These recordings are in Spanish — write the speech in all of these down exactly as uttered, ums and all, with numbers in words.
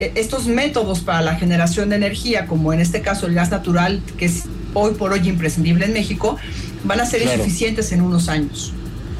estos métodos para la generación de energía, como en este caso el gas natural, que es hoy por hoy imprescindible en México, van a ser claro. insuficientes en unos años.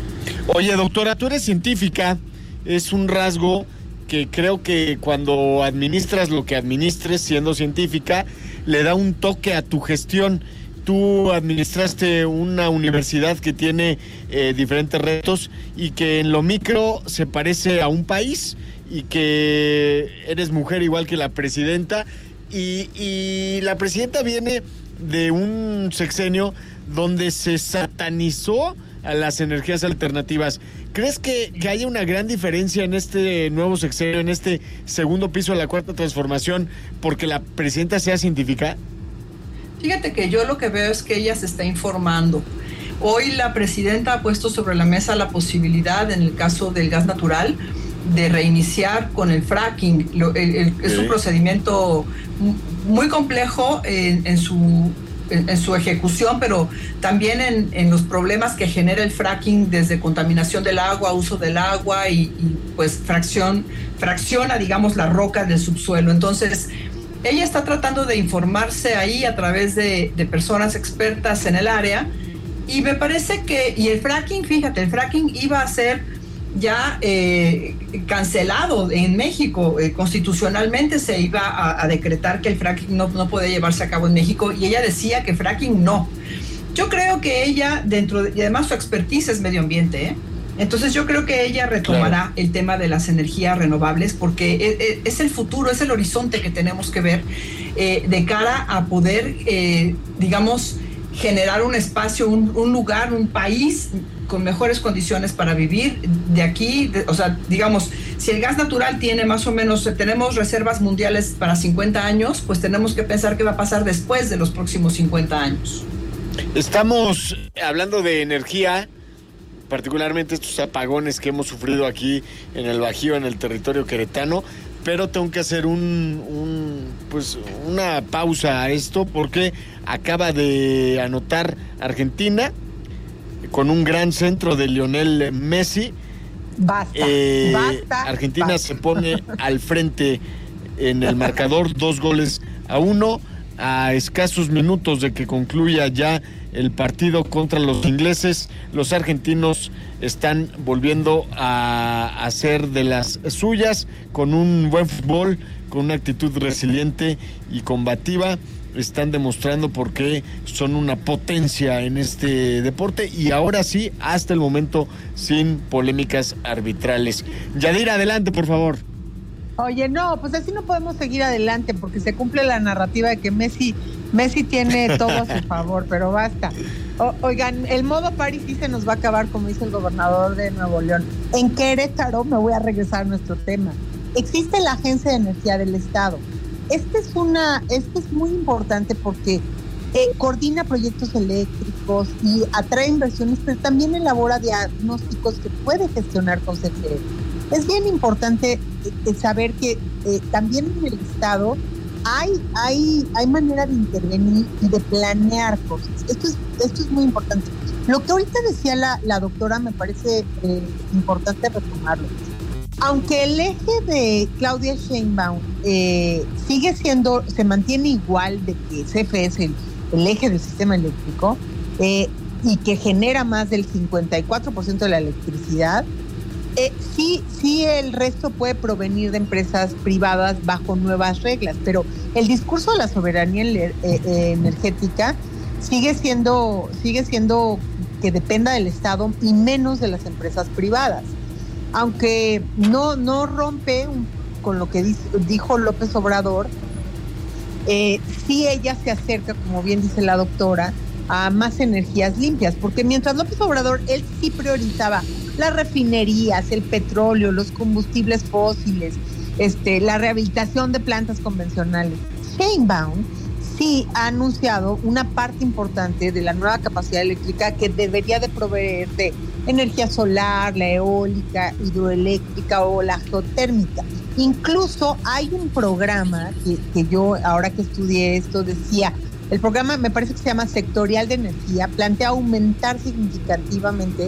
Oye, doctora, tú eres científica, es un rasgo que creo que cuando administras lo que administres siendo científica, le da un toque a tu gestión. Tú administraste una universidad que tiene eh, diferentes retos y que en lo micro se parece a un país, y que eres mujer igual que la presidenta, y, y la presidenta viene de un sexenio donde se satanizó a las energías alternativas. ¿Crees que, que haya una gran diferencia en este nuevo sexenio, en este segundo piso de la cuarta transformación, porque la presidenta sea científica? Fíjate que yo lo que veo es que ella se está informando. Hoy la presidenta ha puesto sobre la mesa la posibilidad, en el caso del gas natural, de reiniciar con el fracking. Lo, el, el, sí. Es un procedimiento muy complejo en, en, su, en, en su ejecución, pero también en, en los problemas que genera el fracking, desde contaminación del agua, uso del agua y, y pues fracción, fracciona, digamos, la roca del subsuelo. Entonces, ella está tratando de informarse ahí a través de, de personas expertas en el área, y me parece que, y el fracking, fíjate, el fracking iba a ser ya eh, cancelado en México. Eh, constitucionalmente se iba a, a decretar que el fracking no, no puede llevarse a cabo en México, y ella decía que fracking no. Yo creo que ella, dentro de, y además su expertise es medio ambiente, ¿eh? Entonces yo creo que ella retomará claro. el tema de las energías renovables, porque es, es el futuro, es el horizonte que tenemos que ver eh, de cara a poder, eh, digamos, generar un espacio, un, un lugar, un país con mejores condiciones para vivir de aquí, de, o sea, digamos, si el gas natural tiene más o menos, tenemos reservas mundiales para cincuenta años, pues tenemos que pensar qué va a pasar después de los próximos cincuenta años. Estamos hablando de energía, particularmente estos apagones que hemos sufrido aquí en el Bajío, en el territorio queretano, pero tengo que hacer un, un pues una pausa a esto, porque acaba de anotar Argentina con un gran centro de Lionel Messi. Basta, eh, basta. Argentina basta. se pone al frente en el marcador, dos goles a uno, a escasos minutos de que concluya ya el partido contra los ingleses. Los argentinos están volviendo a hacer de las suyas, con un buen fútbol, con una actitud resiliente y combativa. Están demostrando por qué son una potencia en este deporte, y ahora sí, hasta el momento, sin polémicas arbitrales. Yadira, adelante, por favor. Oye, no, pues así no podemos seguir adelante, porque se cumple la narrativa de que Messi Messi tiene todo a su favor, pero basta. O, oigan, el modo París sí se nos va a acabar, como dice el gobernador de Nuevo León. En Querétaro, me voy a regresar a nuestro tema, existe la Agencia de Energía del Estado. Este es una, este es muy importante porque eh, coordina proyectos eléctricos y atrae inversiones, pero también elabora diagnósticos que puede gestionar con C F E. Es bien importante eh, saber que eh, también en el Estado hay, hay, hay manera de intervenir y de planear cosas. Esto es, esto es muy importante. Lo que ahorita decía la, la doctora me parece eh, importante retomarlo. Aunque el eje de Claudia Sheinbaum eh, sigue siendo, se mantiene igual de que C F E es el, el eje del sistema eléctrico eh, y que genera más del cincuenta y cuatro por ciento de la electricidad, eh, sí, sí el resto puede provenir de empresas privadas bajo nuevas reglas, pero el discurso de la soberanía eh, eh, energética sigue siendo, sigue siendo que dependa del Estado y menos de las empresas privadas. Aunque no, no rompe un, con lo que dice, dijo López Obrador, eh, sí ella se acerca, como bien dice la doctora, a más energías limpias, porque mientras López Obrador, él sí priorizaba las refinerías, el petróleo, los combustibles fósiles, este, la rehabilitación de plantas convencionales, Sheinbaum sí ha anunciado una parte importante de la nueva capacidad eléctrica que debería de proveer de energía solar, la eólica, hidroeléctrica o la geotérmica. Incluso hay un programa que, que yo, ahora que estudié esto, decía, el programa me parece que se llama Sectorial de Energía, plantea aumentar significativamente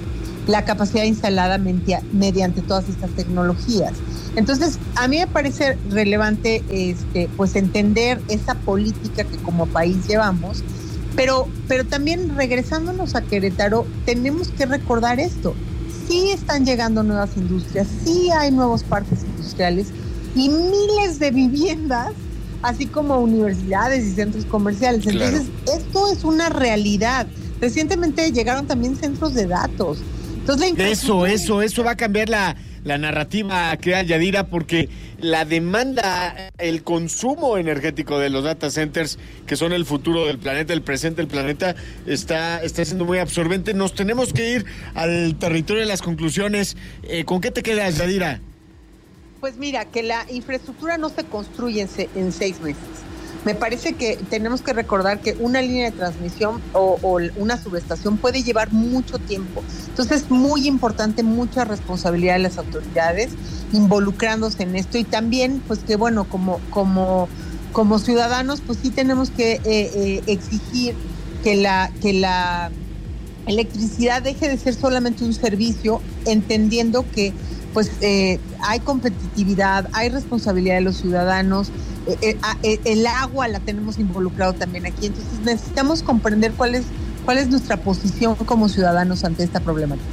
la capacidad instalada mediante todas estas tecnologías. Entonces, a mí me parece relevante este, pues entender esa política que como país llevamos, pero, pero también regresándonos a Querétaro, tenemos que recordar esto. Sí están llegando nuevas industrias, sí hay nuevos parques industriales y miles de viviendas, así como universidades y centros comerciales. Entonces, claro, esto es una realidad. Recientemente llegaron también centros de datos. Entonces, eso, eso, eso va a cambiar la, la narrativa que hay, Yadira, porque la demanda, el consumo energético de los data centers, que son el futuro del planeta, el presente del planeta, está, está siendo muy absorbente. Nos tenemos que ir al territorio de las conclusiones. Eh, ¿Con qué te quedas, Yadira? Pues mira, que la infraestructura no se construye en, se, en seis meses. Me parece que tenemos que recordar que una línea de transmisión o, o una subestación puede llevar mucho tiempo. Entonces es muy importante, mucha responsabilidad de las autoridades involucrándose en esto y también, pues que bueno, como, como, como ciudadanos, pues sí tenemos que eh, eh, exigir que la, que la electricidad deje de ser solamente un servicio, entendiendo que pues eh, hay competitividad, hay responsabilidad de los ciudadanos. Eh, eh, el agua la tenemos involucrado también aquí, entonces necesitamos comprender cuál es cuál es nuestra posición como ciudadanos ante esta problemática.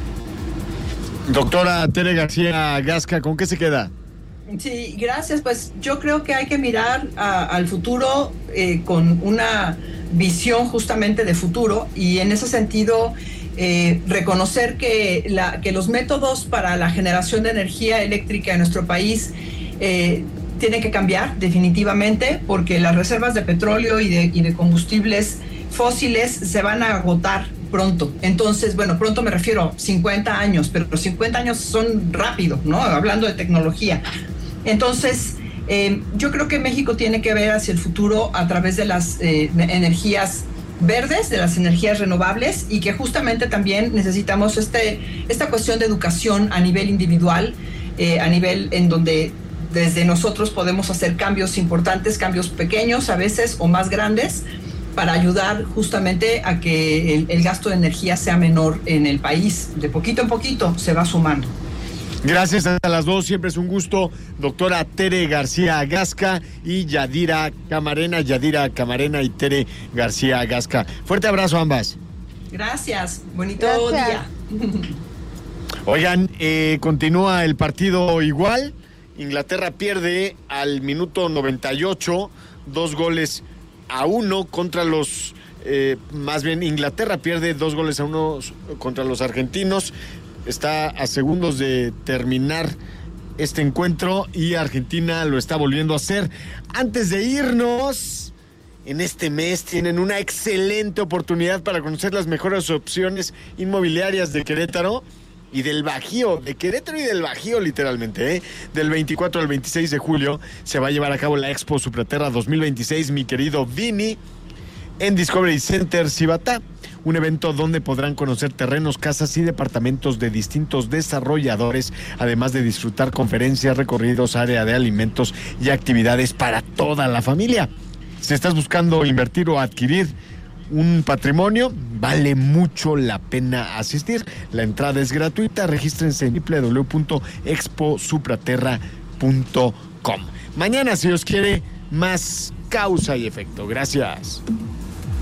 Doctora Tere García Gasca, ¿con qué se queda? Sí, gracias. Pues yo creo que hay que mirar a, al futuro eh, con una visión justamente de futuro y en ese sentido eh, reconocer que, la, que los métodos para la generación de energía eléctrica en nuestro país eh, tiene que cambiar definitivamente porque las reservas de petróleo y de, y de combustibles fósiles se van a agotar pronto. Entonces, bueno, pronto me refiero a cincuenta años, pero los cincuenta años son rápido, ¿no? Hablando de tecnología. Entonces, eh, yo creo que México tiene que ver hacia el futuro a través de las eh, energías verdes, de las energías renovables y que justamente también necesitamos este, esta cuestión de educación a nivel individual, eh, a nivel en donde desde nosotros podemos hacer cambios importantes, cambios pequeños a veces o más grandes para ayudar justamente a que el, el gasto de energía sea menor en el país. De poquito en poquito se va sumando. Gracias a las dos, siempre es un gusto. Doctora Tere García Gasca y Yadira Camarena, Yadira Camarena y Tere García Gasca. Fuerte abrazo a ambas. Gracias, bonito Gracias. día. Oigan, eh, continúa el partido igual. Inglaterra pierde al minuto noventa y ocho, dos goles a uno contra los, eh, más bien Inglaterra pierde dos goles a uno contra los argentinos. Está a segundos de terminar este encuentro y Argentina lo está volviendo a hacer. Antes de irnos, en este mes tienen una excelente oportunidad para conocer las mejores opciones inmobiliarias de Querétaro y del Bajío, de Querétaro y del Bajío literalmente, ¿eh? Del veinticuatro al veintiséis de julio se va a llevar a cabo la Expo Supraterra dos mil veintiséis, mi querido Vini, en Discovery Center Cibatá, un evento donde podrán conocer terrenos, casas y departamentos de distintos desarrolladores, además de disfrutar conferencias, recorridos, área de alimentos y actividades para toda la familia. Si estás buscando invertir o adquirir un patrimonio, vale mucho la pena asistir. La entrada es gratuita. Regístrense en doble u doble u doble u punto expo supraterra punto com. Mañana, si Dios quiere, más causa y efecto. Gracias.